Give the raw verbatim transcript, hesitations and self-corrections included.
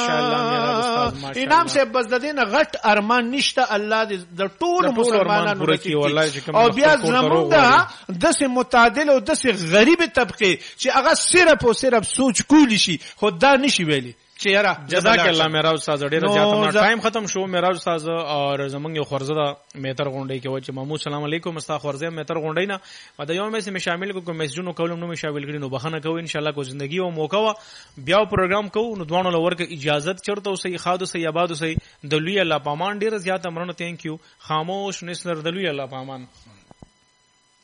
انعام صاحب بس د دې نه غټ ارمان نشته، الله دې د ټول مسلمانانو نصیب او بیا زمونږ داسې متعادل او داسې غریب طبقه چې هغه صرف او صرف سوچ کولی شي خو دا نشي ویلي چې یاره جزاک الله میرا استاد ډیر زیات ټایم ختم شو میرا استاد اور زمونږ یو خورزه د میتر غونډې کې و چې محمود سلام علیکم استا خورزه میتر غونډې نه و د یو مې سم شامل کو میسجونو کولم نو شامل کړي نو بخنه کوو ان شاء الله کو ژوندۍ او موقع وا بیا پروګرام کوو نو دوانو لور کې اجازه چرته اوسې خادو سي آباد اوسې د لوی الله پامان ډیر زیات امرونه ثانک یو خاموش نسلر د لوی الله پامان.